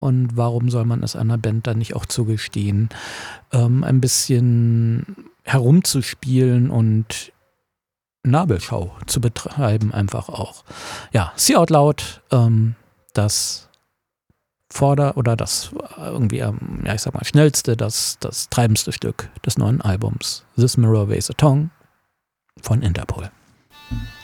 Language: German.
Und warum soll man es einer Band dann nicht auch zugestehen, ein bisschen herumzuspielen und Nabelschau zu betreiben einfach auch. Ja, See Out Loud, das das irgendwie, ja, ich sag mal, schnellste, das treibendste Stück des neuen Albums This Mirror Weighs a Tongue von Interpol.